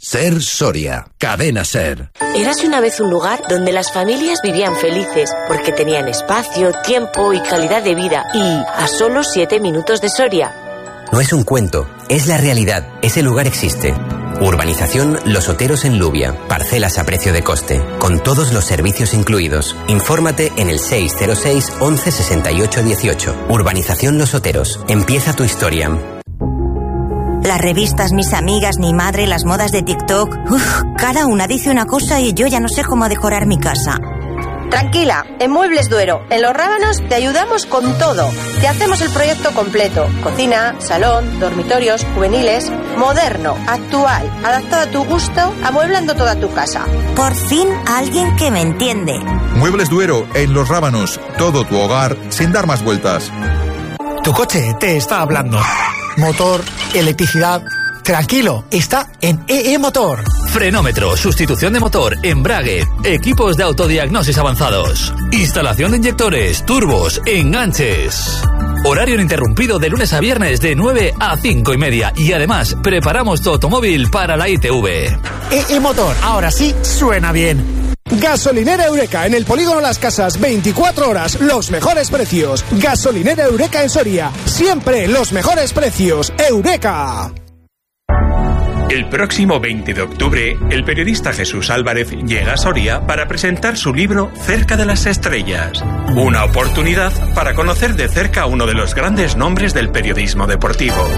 Ser Soria, Cadena Ser. Érase una vez un lugar donde las familias vivían felices porque tenían espacio, tiempo y calidad de vida, y a solo 7 minutos de Soria. No es un cuento, es la realidad. Ese lugar existe. Urbanización Los Oteros en Lubia. Parcelas a precio de coste, con todos los servicios incluidos. Infórmate en el 606 11 68 18. Urbanización Los Oteros. Empieza tu historia. Las revistas, mis amigas, mi madre, las modas de TikTok. Cada una dice una cosa y yo ya no sé cómo decorar mi casa. Tranquila, en Muebles Duero, en Los Rábanos te ayudamos con todo. Te hacemos el proyecto completo. Cocina, salón, dormitorios, juveniles, moderno, actual, adaptado a tu gusto, amueblando toda tu casa. Por fin alguien que me entiende. Muebles Duero, en Los Rábanos. Todo tu hogar sin dar más vueltas. Tu coche te está hablando. Motor, electricidad. Tranquilo, está en EE Motor. Frenómetro, sustitución de motor, embrague, equipos de autodiagnosis avanzados, instalación de inyectores, turbos, enganches. Horario ininterrumpido de lunes a viernes de 9 a 5:30. Y además, preparamos tu automóvil para la ITV. EE Motor, ahora sí suena bien. Gasolinera Eureka en el Polígono Las Casas, 24 horas, los mejores precios. Gasolinera Eureka en Soria, siempre los mejores precios. Eureka. El próximo 20 de octubre, el periodista Jesús Álvarez llega a Soria para presentar su libro Cerca de las Estrellas. Una oportunidad para conocer de cerca a uno de los grandes nombres del periodismo deportivo.